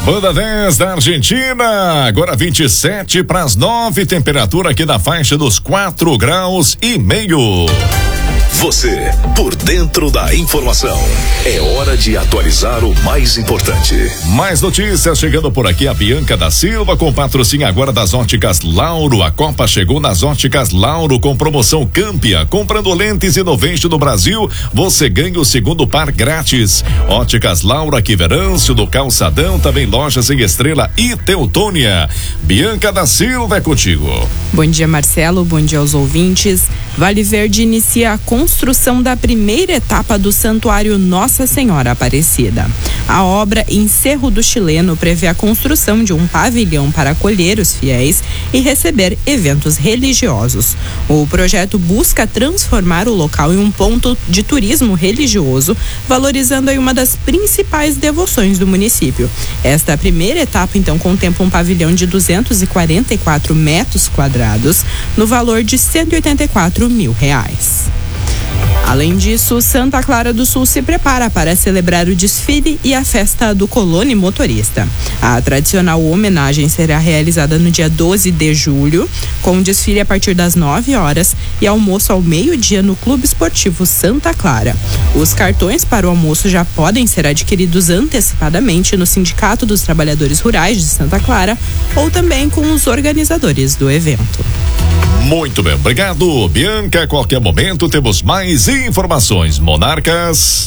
Banda 10 da Argentina, agora 27 para as 9, temperatura aqui na faixa dos 4,5 graus. Você, por dentro da informação. É hora de atualizar o mais importante. Mais notícias chegando por aqui. A Bianca da Silva com patrocínio agora das Óticas Lauro. A Copa chegou nas Óticas Lauro com promoção Campia. Comprando lentes Innovation do Brasil, você ganha o segundo par grátis. Óticas Lauro aqui Verâncio, do Calçadão, também lojas em Estrela e Teutônia. Bianca da Silva é contigo. Bom dia, Marcelo. Bom dia aos ouvintes. Vale Verde inicia a construção da primeira etapa do Santuário Nossa Senhora Aparecida. A obra em Cerro do Chileno prevê a construção de um pavilhão para acolher os fiéis e receber eventos religiosos. O projeto busca transformar o local em um ponto de turismo religioso, valorizando aí uma das principais devoções do município. Esta primeira etapa, então, contempla um pavilhão de 244 metros quadrados, no valor de R$184 mil. Além disso, Santa Clara do Sul se prepara para celebrar o desfile e a festa do Clone Motorista. A tradicional homenagem será realizada no dia 12 de julho, com desfile a partir das 9 horas e almoço ao meio-dia no Clube Esportivo Santa Clara. Os cartões para o almoço já podem ser adquiridos antecipadamente no Sindicato dos Trabalhadores Rurais de Santa Clara ou também com os organizadores do evento. Muito bem, obrigado, Bianca. A qualquer momento temos mais informações. Monarcas.